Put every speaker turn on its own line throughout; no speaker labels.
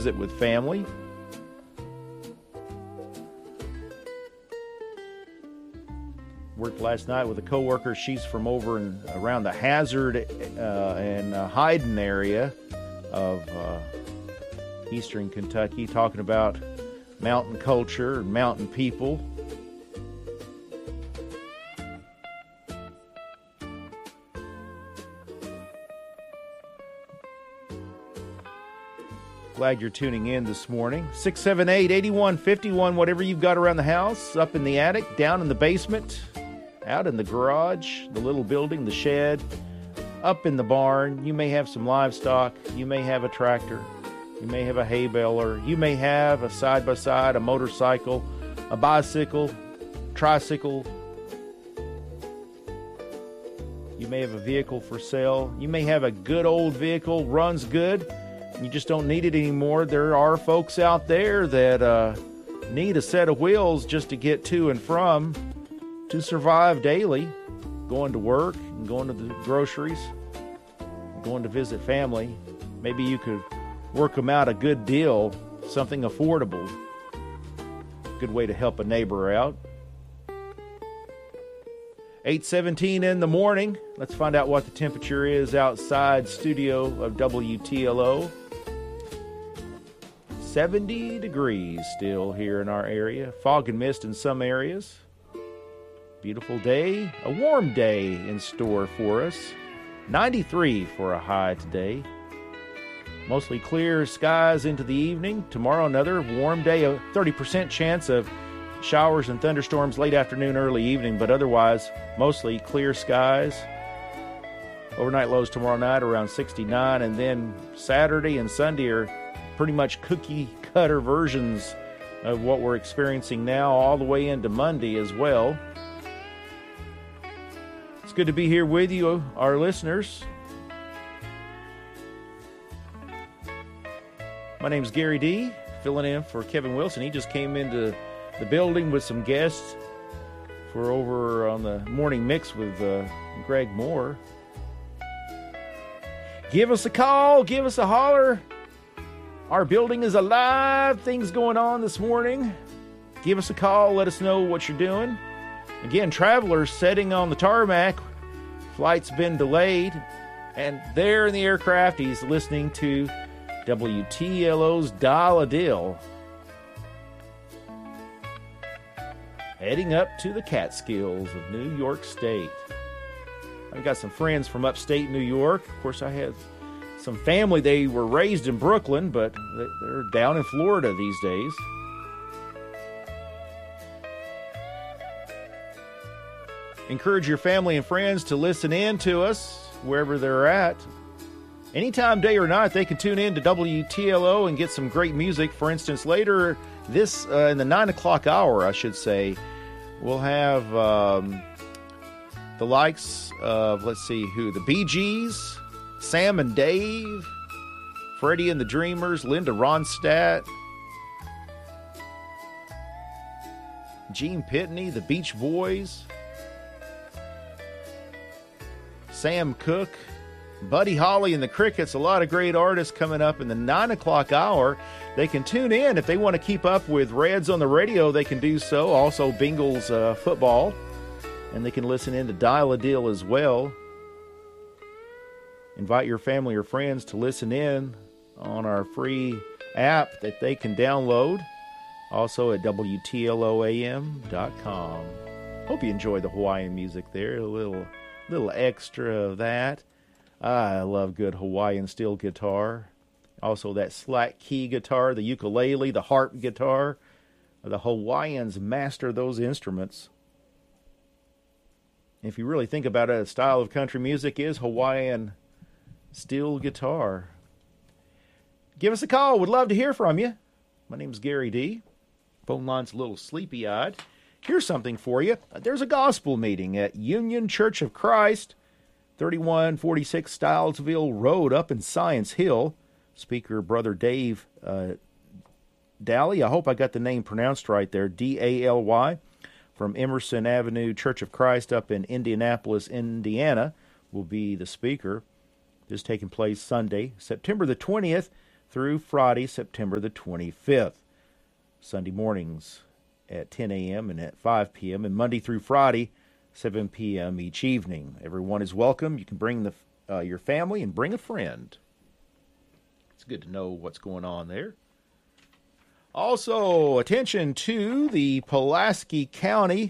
visit with family. Worked last night with a coworker. She's from over around the Hazard and Hyden area of eastern Kentucky, talking about mountain culture and mountain people. Glad you're tuning in this morning. 678-8151, whatever you've got around the house, up in the attic, down in the basement, out in the garage, the little building, the shed, up in the barn. You may have some livestock. You may have a tractor. You may have a hay baler. You may have a side-by-side, a motorcycle, a bicycle, tricycle. You may have a vehicle for sale. You may have a good old vehicle, runs good. You just don't need it anymore. There are folks out there that need a set of wheels just to get to and from, to survive daily, going to work and going to the groceries, going to visit family. Maybe you could work them out a good deal, something affordable. Good way to help a neighbor out. 8:17 in the morning. Let's find out what the temperature is outside studio of WTLO. 70 degrees still here in our area. Fog and mist in some areas. Beautiful day. A warm day in store for us. 93 for a high today. Mostly clear skies into the evening. Tomorrow another warm day. A 30% chance of showers and thunderstorms late afternoon, early evening, but otherwise mostly clear skies. Overnight lows tomorrow night around 69, and then Saturday and Sunday are pretty much cookie-cutter versions of what we're experiencing now, all the way into Monday as well. It's good to be here with you, our listeners. My name's Gary D., filling in for Kevin Wilson. He just came into the building with some guests for over on the morning mix with Greg Moore. Give us a call, give us a holler. Our building is alive. Things going on this morning. Give us a call. Let us know what you're doing. Again, travelers sitting on the tarmac. Flight's been delayed. And there in the aircraft, he's listening to WTLO's Dial-A-Deal. Heading up to the Catskills of New York State. I've got some friends from upstate New York. Of course, I have some family. They were raised in Brooklyn, but they're down in Florida these days. Encourage your family and friends to listen in to us wherever they're at. Anytime, day or night, they can tune in to WTLO and get some great music. For instance, later this, in the 9 o'clock hour, I should say, we'll have the likes of, let's see who, the Bee Gees, Sam and Dave, Freddie and the Dreamers, Linda Ronstadt, Gene Pitney, the Beach Boys, Sam Cooke, Buddy Holly and the Crickets. A lot of great artists coming up in the 9 o'clock hour. They can tune in. If they want to keep up with Reds on the radio, they can do so. Also Bengals football. And they can listen in to Dial-A-Deal as well. Invite your family or friends to listen in on our free app that they can download. Also at WTLOAM.com. Hope you enjoy the Hawaiian music there. A little extra of that. I love good Hawaiian steel guitar. Also that slack key guitar, the ukulele, the harp guitar. The Hawaiians master those instruments. If you really think about it, a style of country music is Hawaiian steel guitar. Give us a call. We'd love to hear from you. My name's Gary D. Phone line's a little sleepy-eyed. Here's something for you. There's a gospel meeting at Union Church of Christ, 3146 Stylesville Road up in Science Hill. Speaker Brother Dave Daly. I hope I got the name pronounced right there. D-A-L-Y. From Emerson Avenue Church of Christ up in Indianapolis, Indiana, will be the speaker. This is taking place Sunday, September the 20th, through Friday, September the 25th. Sunday mornings at 10 a.m. and at 5 p.m. and Monday through Friday, 7 p.m. each evening. Everyone is welcome. You can bring your family and bring a friend. It's good to know what's going on there. Also, attention to the Pulaski County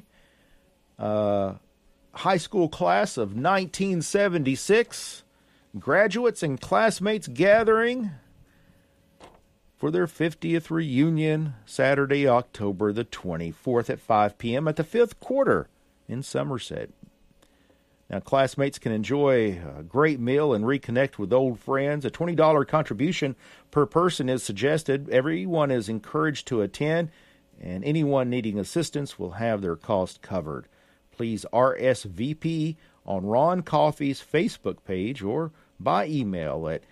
high school class of 1976. Graduates and classmates gathering for their 50th reunion Saturday, October the 24th at 5 p.m. at the Fifth Quarter in Somerset. Now, classmates can enjoy a great meal and reconnect with old friends. A $20 contribution per person is suggested. Everyone is encouraged to attend, and anyone needing assistance will have their cost covered. Please RSVP on Ron Coffey's Facebook page or by email at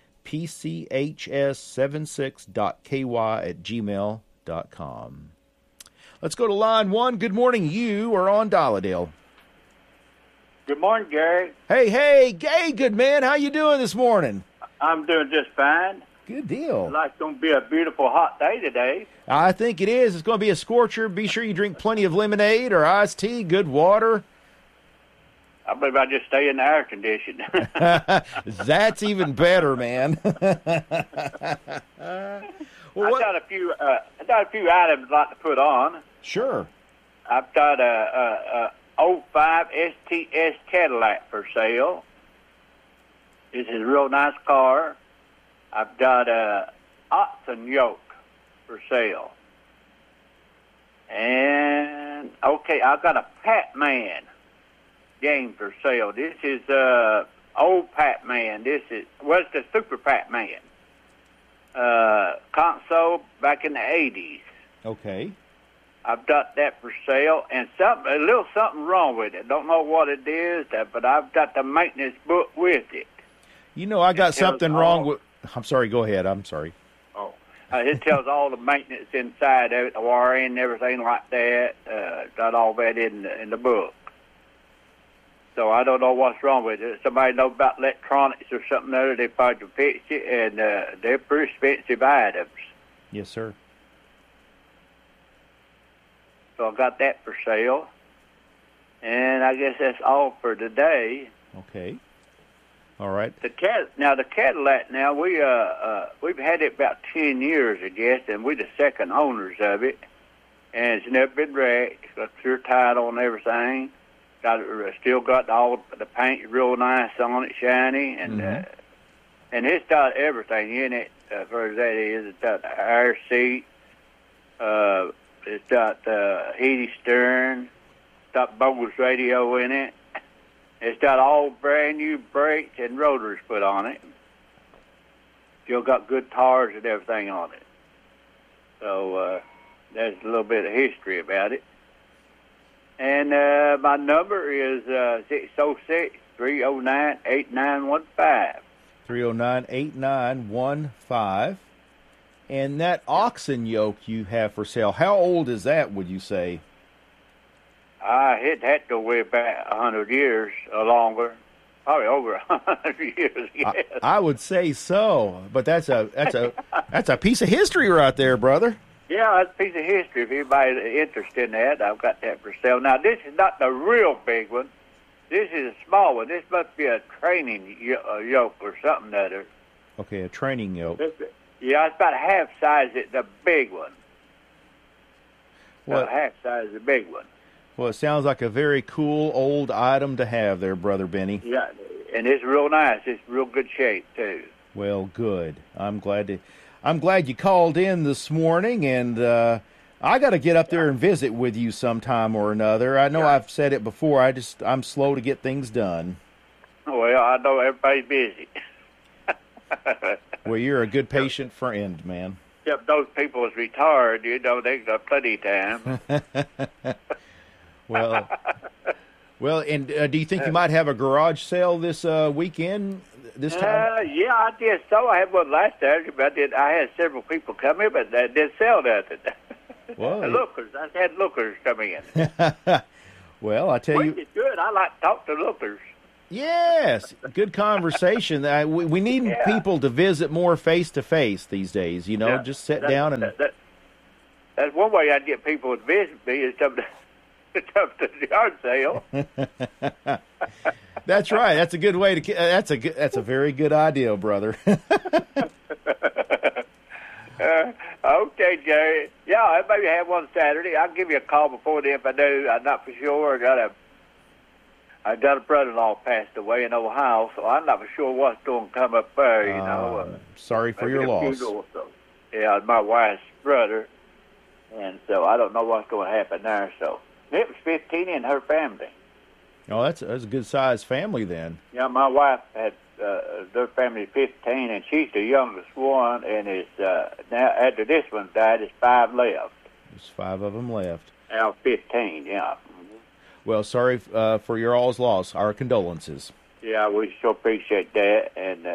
pchs76.ky@gmail.com. Let's go to line one. Good morning. You are on Dolladale.
Good morning, Gary.
Hey, Gay, good man. How you doing this morning?
I'm doing just fine.
Good deal.
It's going to be a beautiful hot day today.
I think it is. It's going to be a scorcher. Be sure you drink plenty of lemonade or iced tea, good water.
I believe I just stay in the air conditioning.
That's even better, man.
Well, I've got a few items I'd like to put on.
Sure.
I've got a 05 STS Cadillac for sale. This is a real nice car. I've got a oxen yoke for sale. And, okay, I've got a Pac-Man game for sale. This is old Pac-Man. It's the Super Pac-Man. Console back in the 80s.
Okay.
I've got that for sale, and a little something wrong with it. Don't know what it is, but I've got the maintenance book with it.
You know, I got something wrong with... I'm sorry, go ahead. I'm sorry.
Oh. It tells all the maintenance inside of it, the wiring and everything like that. Got all that in the book. So I don't know what's wrong with it. If somebody knows about electronics or something other, they probably can fix it, and they're pretty expensive items.
Yes, sir.
So I got that for sale. And I guess that's all for today.
Okay. All right.
The Cadillac now, we've had it about 10 years, I guess, and we're the second owners of it. And it's never been wrecked. Got clear title and everything. Still got all the paint real nice on it, shiny, and it's got everything in it. For that is, it's got the air seat. It's got heated steering. It's got Bogle's radio in it. It's got all brand new brakes and rotors put on it. Still got good tires and everything on it. So there's a little bit of history about it. And my number is 606-309-8915.
309-8915. And that oxen yoke you have for sale, how old is that, would you say?
It had to weigh about 100 years or longer. Probably over 100 years, yes.
I would say so, but that's a piece of history right there, brother.
Yeah, that's a piece of history. If anybody's interested in that, I've got that for sale. Now, this is not the real big one. This is a small one. This must be a training yoke or something other.
Okay, a training yoke.
Yeah, it's about half size of the big one. About half size of the big one.
Well, it sounds like a very cool old item to have there, Brother Benny.
Yeah, and it's real nice. It's real good shape, too.
Well, good. I'm glad you called in this morning, and I got to get up there and visit with you sometime or another. I know I've said it before. I'm slow to get things done.
Well, I know everybody's busy.
Well, you're a good patient friend, man.
Except those people is retired, they got plenty of time.
Well, and do you think you might have a garage sale this weekend, this time?
Yeah, I guess so. I had one last Saturday, but I had several people come in, but they didn't sell nothing.
Well,
lookers. I had lookers come in.
Well, I tell you.
Which is good. I like to talk to lookers.
Yes, good conversation. We need people to visit more face-to-face these days, just sit down and...
That's one way I'd get people to visit me is come to the yard sale.
That's right. That's a good way to... That's a very good idea, brother.
Okay, Jerry. Yeah, I maybe have one Saturday. I'll give you a call before then if I do. I'm not for sure. I got a brother-in-law passed away in Ohio, so I'm not for sure what's going to come up there,
Sorry for your loss.
Yeah, my wife's brother, and so I don't know what's going to happen there. So it was 15 in her family.
Oh, that's a good-sized family then.
Yeah, my wife had their family 15, and she's the youngest one, and it's now after this one died, there's 5 left.
There's 5 of them left.
Now 15, yeah.
Well, sorry for your all's loss. Our condolences.
Yeah, we sure appreciate that. And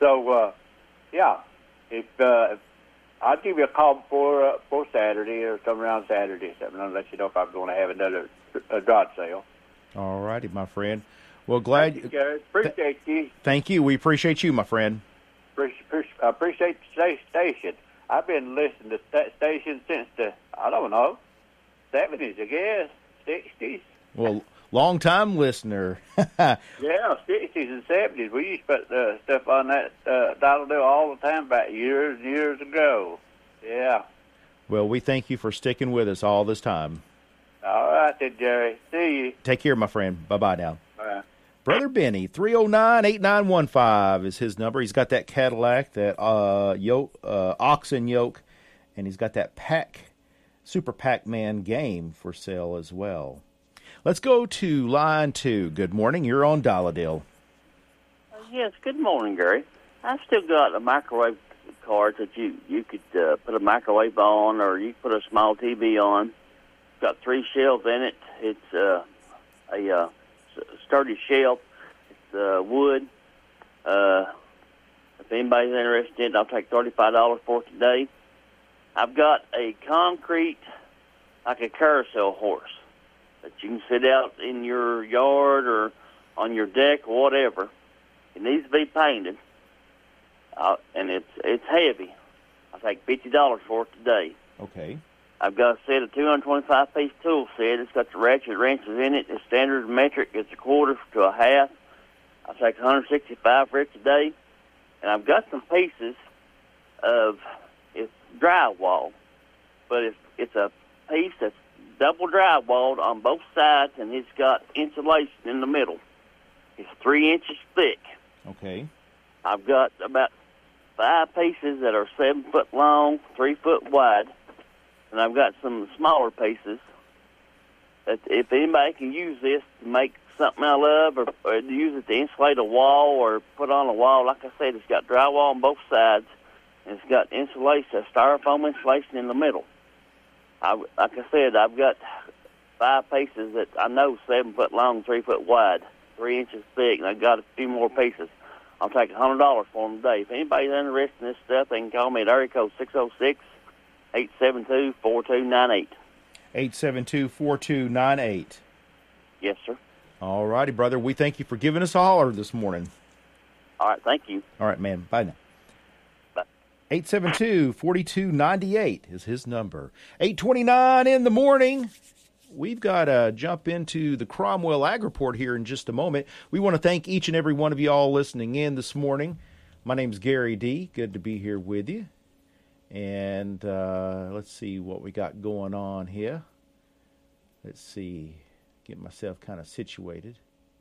if I'll give you a call before Saturday or come around Saturday, something. I'll let you know if I'm going to have another garage sale.
All righty, my friend. Well, glad.
Thank you, Gary. Appreciate you.
Thank you. We appreciate you, my friend.
I appreciate the station. I've been listening to that station since the 70s, I guess, 60s.
Well, long-time listener.
Yeah, 60s and 70s. We used to put stuff on that dial all the time about years and years ago. Yeah.
Well, we thank you for sticking with us all this time.
All right, then, Jerry. See you.
Take care, my friend. Bye-bye now.
Bye.
Brother Benny, 309-8915 is his number. He's got that Cadillac, that oxen yoke, and he's got that Super Pac-Man game for sale as well. Let's go to line 2. Good morning. You're on Dial-A-Deal.
Yes, good morning, Gary. I still got a microwave card that you could put a microwave on, or you could put a small TV on. It's got 3 shelves in it. It's a sturdy shelf. It's wood. If anybody's interested in it, I'll take $35 for it today. I've got a concrete, like a carousel horse, that you can sit out in your yard or on your deck or whatever. It needs to be painted, and it's heavy. I take $50 for it today.
Okay.
I've got a set of 225-piece tool set. It's got the ratchet wrenches in it. It's standard metric. It's a quarter to a half. I take $165 for it today. And I've got some pieces of it's drywall, but it's a piece that's double drywalled on both sides, and it's got insulation in the middle. It's 3 inches thick.
Okay.
I've got about 5 pieces that are 7 foot long, 3 foot wide, and I've got some smaller pieces that if anybody can use this to make something out of, or use it to insulate a wall or put on a wall, like I said, it's got drywall on both sides, and it's got insulation, styrofoam insulation in the middle. Like I said, I've got 5 pieces that I know 7 foot long, 3 foot wide, 3 inches thick, and I've got a few more pieces. I'll take $100 for them today. If anybody's interested in this stuff, they can call me at area code 606-872-4298.
872-4298.
Yes, sir.
All righty, brother. We thank you for giving us a holler this morning.
All right, thank you.
All right, man. Bye now. 872-4298 is his number. 8:29 in the morning. We've got to jump into the Cromwell Ag Report here in just a moment. We want to thank each and every one of you all listening in this morning. My name's Gary D. Good to be here with you. And let's see what we got going on here. Let's see. Get myself kind of situated.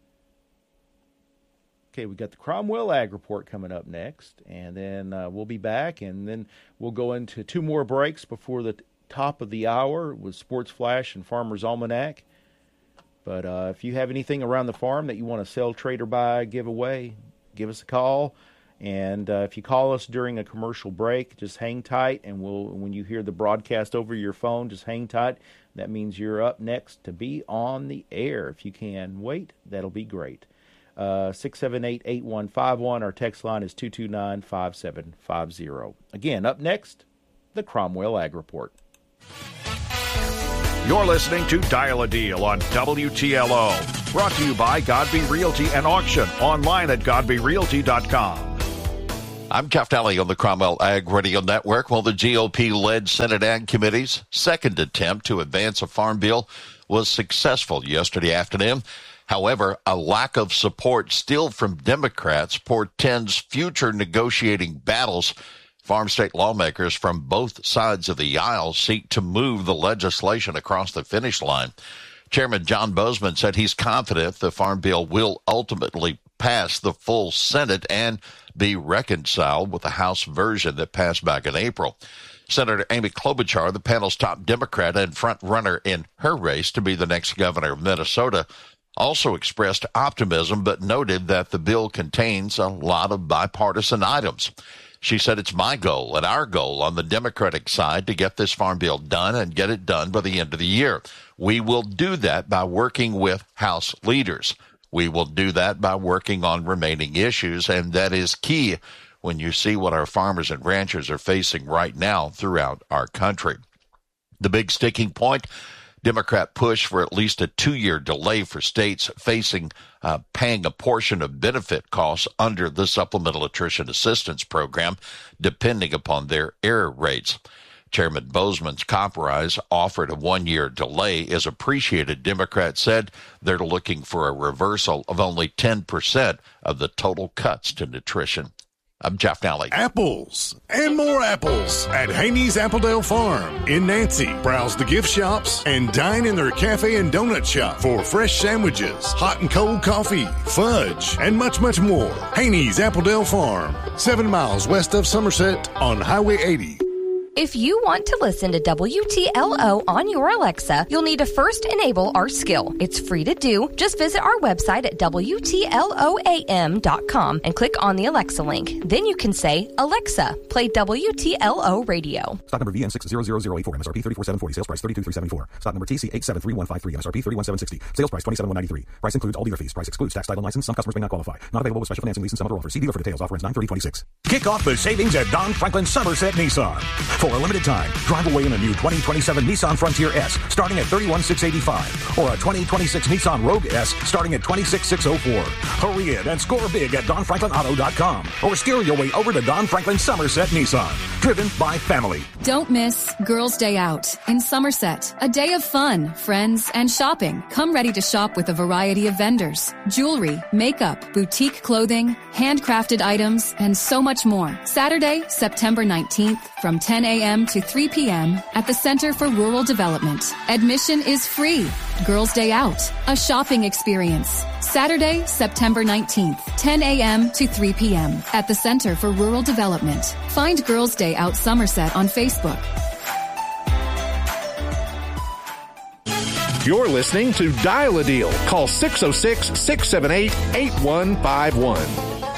Okay, we got the Cromwell Ag Report coming up next, and then we'll be back, and then we'll go into 2 more breaks before the top of the hour with Sports Flash and Farmer's Almanac. But if you have anything around the farm that you want to sell, trade, or buy, give away, give us a call. And if you call us during a commercial break, just hang tight, and when you hear the broadcast over your phone, just hang tight. That means you're up next to be on the air. If you can wait, that'll be great. 678-8151. Our text line is 229-5750. Again, up next, the Cromwell Ag Report.
You're listening to Dial-A-Deal on WTLO. Brought to you by Godby Realty and Auction. Online at godbyrealty.com.
I'm Jeff Daly on the Cromwell Ag Radio Network. Well, the GOP-led Senate Ag Committee's second attempt to advance a farm bill was successful yesterday afternoon. However, a lack of support still from Democrats portends future negotiating battles. Farm state lawmakers from both sides of the aisle seek to move the legislation across the finish line. Chairman John Boozman said he's confident the farm bill will ultimately pass the full Senate and be reconciled with the House version that passed back in April. Senator Amy Klobuchar, the panel's top Democrat and front runner in her race to be the next governor of Minnesota, also expressed optimism but noted that the bill contains a lot of bipartisan items. She said it's my goal and our goal on the Democratic side to get this farm bill done and get it done by the end of the year. We will do that by working with House leaders. We will do that by working on remaining issues, and that is key when you see what our farmers and ranchers are facing right now throughout our country. The big sticking point, Democrat push for at least a 2-year delay for states facing paying a portion of benefit costs under the Supplemental Nutrition Assistance Program, depending upon their error rates. Chairman Boozman's compromise offered a 1-year delay is appreciated. Democrats said they're looking for a reversal of only 10% of the total cuts to nutrition. I'm Jeff Daly.
Apples and more apples at Haney's Appledale Farm in Nancy. Browse the gift shops and dine in their cafe and donut shop for fresh sandwiches, hot and cold coffee, fudge, and much, much more. Haney's Appledale Farm, 7 miles west of Somerset on Highway 80.
If you want to listen to WTLO on your Alexa, you'll need to first enable our skill. It's free to do. Just visit our website at WTLOAM.com and click on the Alexa link. Then you can say, Alexa, play WTLO radio.
Stock number VN600084, MSRP 34,740, sales price 32,374. Stock number TC873153, MSRP 31,760, sales price 27,193. Price includes all dealer fees. Price excludes tax, title, and license. Some customers may not qualify. Not available with special financing, lease, and some other offers. See dealer for details. Offer ends 9/30/26.
Kick off the savings at Don Franklin Somerset Nissan. For a limited time, drive away in a new 2027 Nissan Frontier S starting at $31,685 or a 2026 Nissan Rogue S starting at $26,604. Hurry in and score big at DonFranklinAuto.com or steer your way over to Don Franklin Somerset Nissan. Driven by family.
Don't miss Girls' Day Out in Somerset. A day of fun, friends, and shopping. Come ready to shop with a variety of vendors. Jewelry, makeup, boutique clothing, handcrafted items, and so much more. Saturday, September 19th from 10 a.m. to 3 p.m. at the Center for Rural Development. Admission is free. Girls' Day Out, a shopping experience. Saturday, September 19th, 10 a.m. to 3 p.m. at the Center for Rural Development. Find Girls' Day Out Somerset on Facebook.
You're listening to Dial a Deal. Call 606-678-8151.